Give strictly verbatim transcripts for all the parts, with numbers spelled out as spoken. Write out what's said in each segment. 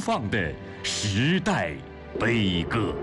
放的时代悲歌。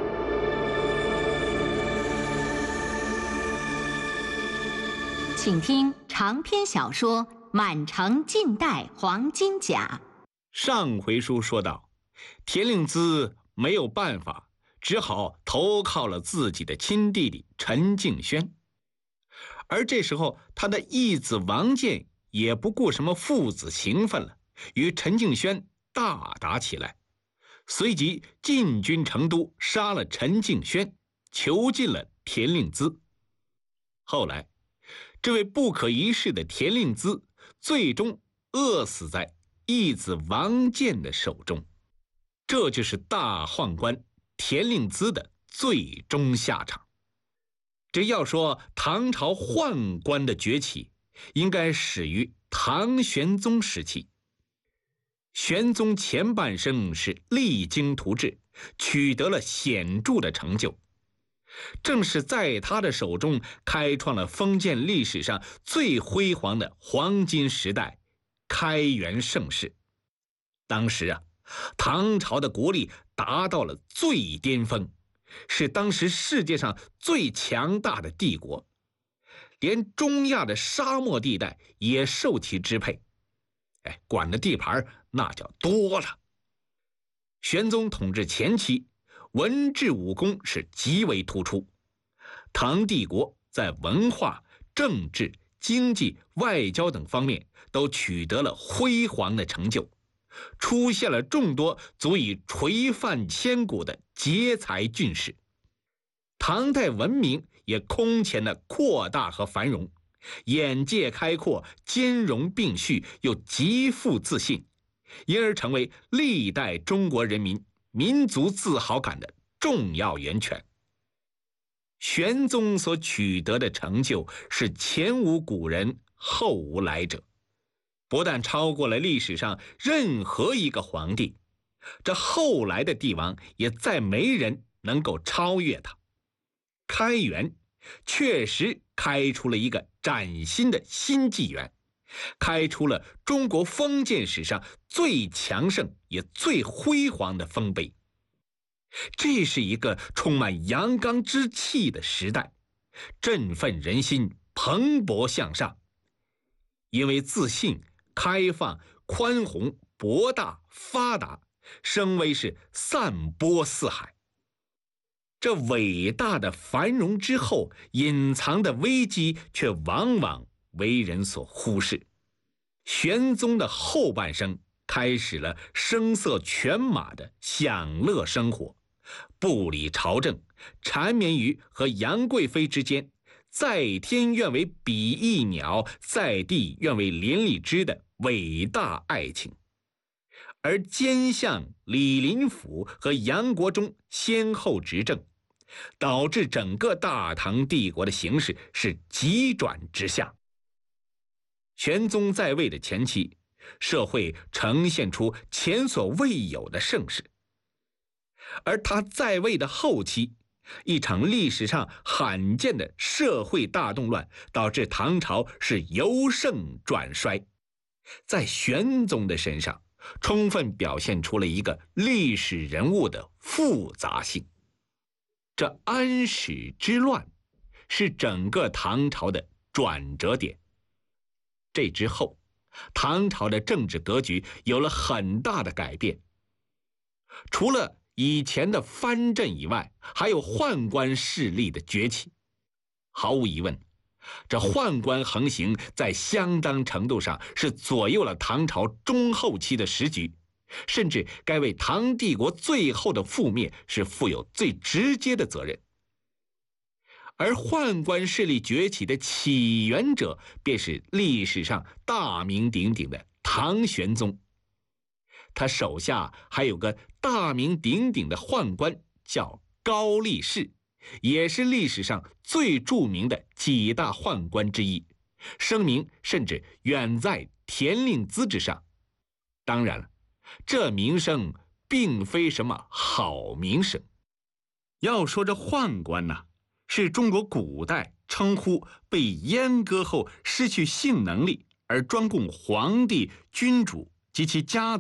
请听长篇小说《满城尽带黄金甲》。 上回书说到，田令孜没有办法，只好投靠了自己的亲弟弟陈敬轩。而这时候，他的义子王建也不顾什么父子情分了，与陈敬轩大打起来，随即进军成都，杀了陈敬轩，囚禁了田令孜。后来这位不可一世的田令孜最终饿死在义子王建的手中，这就是大宦官田令孜的最终下场。这要说唐朝宦官的崛起，应该始于唐玄宗时期。玄宗前半生是励精图治，取得了显著的成就，正是在他的手中开创了封建历史上最辉煌的黄金时代——开元盛世。当时啊，唐朝的国力达到了最巅峰，是当时世界上最强大的帝国，连中亚的沙漠地带也受其支配。哎，管的地盘那叫多了。玄宗统治前期，文治武功是极为突出，唐帝国在文化、政治、经济、外交等方面都取得了辉煌的成就，出现了众多足以垂范千古的杰才俊士。唐代文明也空前的扩大和繁荣，眼界开阔，兼容并蓄，又极富自信，因而成为历代中国人民民族自豪感的重要源泉。玄宗所取得的成就是前无古人后无来者，不但超过了历史上任何一个皇帝，这后来的帝王也再没人能够超越他。开元确实开出了一个崭新的新纪元，开出了中国封建史上最强盛也最辉煌的丰碑。这是一个充满阳刚之气的时代，振奋人心，蓬勃向上。因为自信、开放、宽宏、博大、发达，声威是散播四海。这伟大的繁荣之后，隐藏的危机却往往为人所忽视。玄宗的后半生开始了声色犬马的享乐生活，不理朝政，缠绵于和杨贵妃之间在天愿为比翼鸟，在地愿为连理枝的伟大爱情。而奸相李林甫和杨国忠先后执政，导致整个大唐帝国的形势是急转直下。玄宗在位的前期，社会呈现出前所未有的盛世，而他在位的后期，一场历史上罕见的社会大动乱，导致唐朝是由盛转衰。在玄宗的身上，充分表现出了一个历史人物的复杂性。这安史之乱是整个唐朝的转折点。这之后，唐朝的政治格局有了很大的改变。除了以前的藩镇以外，还有宦官势力的崛起。毫无疑问，这宦官横行在相当程度上是左右了唐朝中后期的时局，甚至该为唐帝国最后的覆灭是负有最直接的责任。而宦官势力崛起的起源者，便是历史上大名鼎鼎的唐玄宗。他手下还有个大名鼎鼎的宦官叫高力士，也是历史上最著名的几大宦官之一，声名甚至远在田令孜之上。当然了，这名声并非什么好名声。要说这宦官呢，是中国古代称呼被阉割后失去性能力而专供皇帝、君主及其家族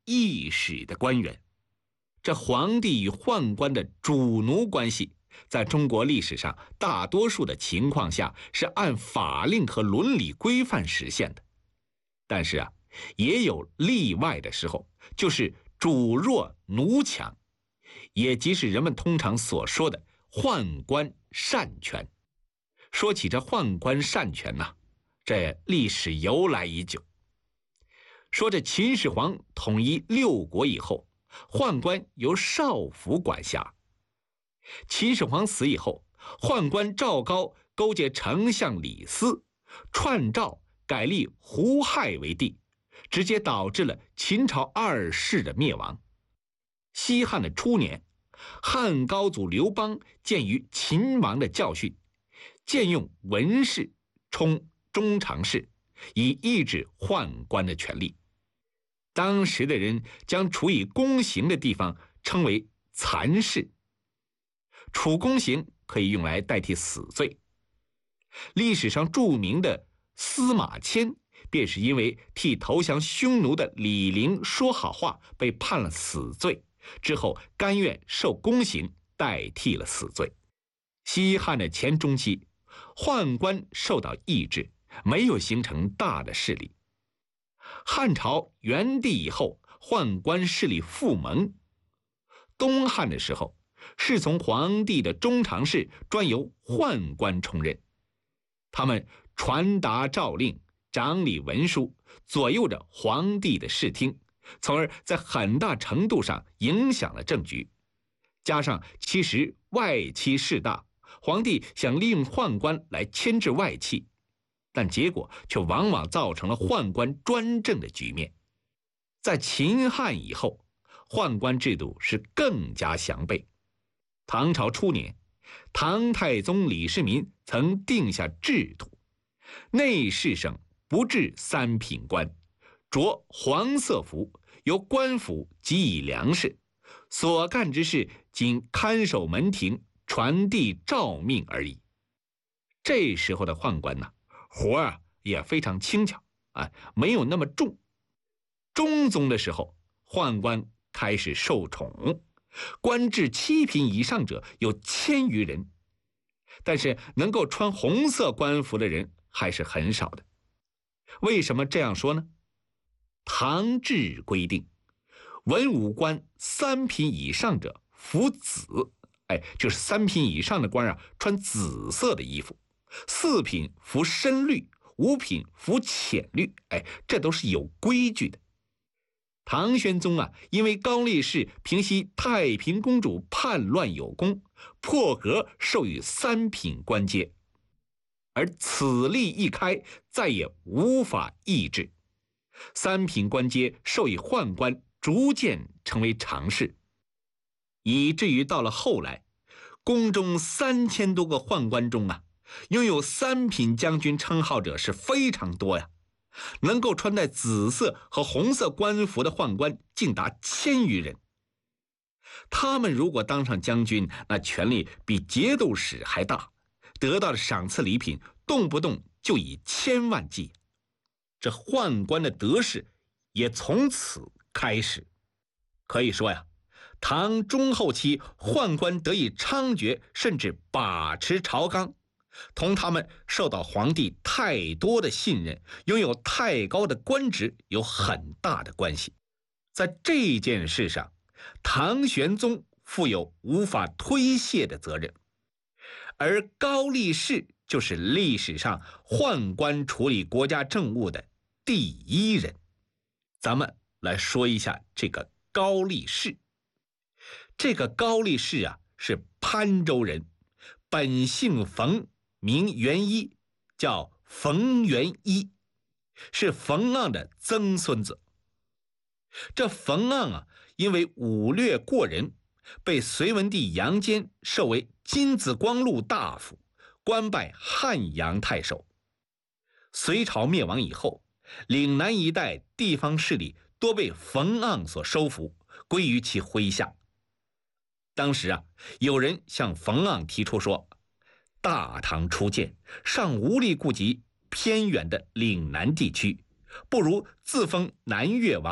御史的官员。这皇帝与宦官的主奴关系，在中国历史上大多数的情况下是按法令和伦理规范实现的。但是啊，也有例外的时候，就是主弱奴强，也即是人们通常所说的宦官擅权。说起这宦官擅权呐、啊，这历史由来已久。说这秦始皇统一六国以后，宦官由少府管辖。秦始皇死以后，宦官赵高勾结丞相李斯，篡赵改立胡亥为帝，直接导致了秦朝二世的灭亡。西汉的初年，汉高祖刘邦鉴于秦王的教训，荐用文士充中常侍，以抑制宦官的权力。当时的人将处以宫刑的地方称为蚕室。处宫刑可以用来代替死罪。历史上著名的司马迁，便是因为替投降匈奴的李陵说好话，被判了死罪，之后甘愿受宫刑代替了死罪。西汉的前中期，宦官受到抑制，没有形成大的势力。汉朝元帝以后，宦官势力复萌。东汉的时候，侍从皇帝的中常侍专由宦官充任，他们传达诏令，掌理文书，左右着皇帝的视听，从而在很大程度上影响了政局。加上其实外戚势大，皇帝想利用宦官来牵制外戚，但结果却往往造成了宦官专政的局面。在秦汉以后，宦官制度是更加详备。唐朝初年，唐太宗李世民曾定下制度，内侍省不置三品官，着黄色服，由官府给以粮食，所干之事仅看守门庭，传递诏命而已。这时候的宦官呢，活啊也非常轻巧啊，没有那么重。中宗的时候，宦官开始受宠，官至七品以上者有千余人，但是能够穿红色官服的人还是很少的。为什么这样说呢？唐制规定，文武官三品以上者服紫，哎，就是三品以上的官啊，穿紫色的衣服；四品服深绿，五品服浅绿，哎，这都是有规矩的。唐玄宗啊，因为高力士平息太平公主叛乱有功，破格授予三品官阶，而此例一开，再也无法抑制。三品官阶授予宦官，逐渐成为常事，以至于到了后来，宫中三千多个宦官中啊，拥有三品将军称号者是非常多呀。能够穿戴紫色和红色官服的宦官竟达千余人。他们如果当上将军，那权力比节度使还大，得到的赏赐礼品动不动就以千万计。这宦官的得势也从此开始。可以说呀，唐中后期宦官得以猖獗，甚至把持朝纲，同他们受到皇帝太多的信任，拥有太高的官职有很大的关系。在这件事上，唐玄宗负有无法推卸的责任，而高力士就是历史上宦官处理国家政务的第一人。咱们来说一下这个高力士。这个高力士啊，是潘州人，本姓冯，名元一，叫冯元一，是冯盎的曾孙子。这冯盎啊，因为武略过人，被隋文帝杨坚授为金紫光禄大夫，官拜汉阳太守。隋朝灭亡以后，岭南一带地方势力多被冯盎所收服，归于其麾下。当时啊，有人向冯盎提出说，大唐初建，尚无力顾及偏远的岭南地区，不如自封南越王，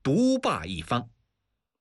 独霸一方。